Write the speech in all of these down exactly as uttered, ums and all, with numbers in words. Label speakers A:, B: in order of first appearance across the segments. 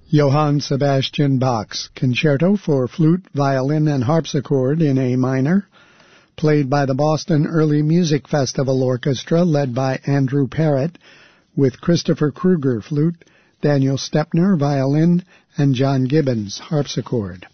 A: Johann Sebastian Bach's Concerto for Flute, Violin, and Harpsichord in A minor, played by the Boston Early Music Festival Orchestra led by Andrew Parrott, with Christopher Kruger, flute, Daniel Stepner, violin, and John Gibbons, harpsichord.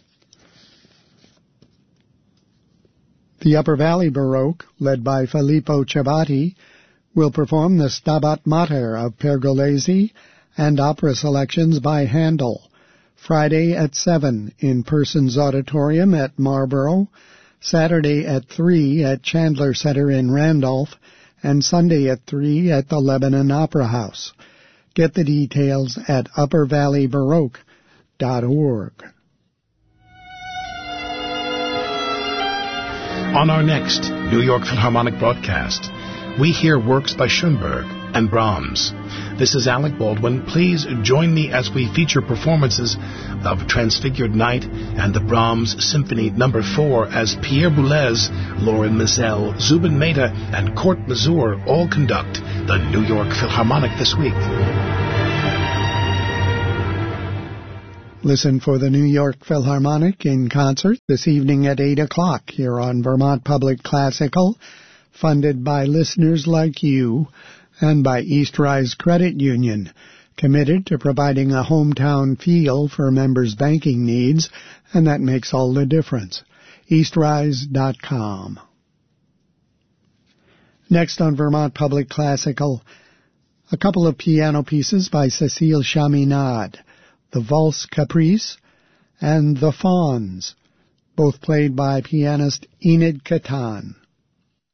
A: The Upper Valley Baroque, led by Filippo Chavati, will perform the Stabat Mater of Pergolesi and opera selections by Handel, Friday at seven in Persons Auditorium at Marlborough, Saturday at three at Chandler Center in Randolph, and Sunday at three at the Lebanon Opera House. Get the details at upper valley baroque dot org.
B: On our next New York Philharmonic broadcast, we hear works by Schoenberg and Brahms. This is Alec Baldwin. Please join me as we feature performances of Transfigured Night and the Brahms Symphony Number four as Pierre Boulez, Lauren Mizell, Zubin Mehta, and Court Mazur all conduct the New York Philharmonic this week.
A: Listen for the New York Philharmonic in concert this evening at eight o'clock here on Vermont Public Classical, funded by listeners like you and by East Rise Credit Union, committed to providing a hometown feel for members' banking needs, and that makes all the difference. east rise dot com. Next on Vermont Public Classical, a couple of piano pieces by Cécile Chaminade, the Valse Caprice and the Fauns, both played by pianist Enid Catan.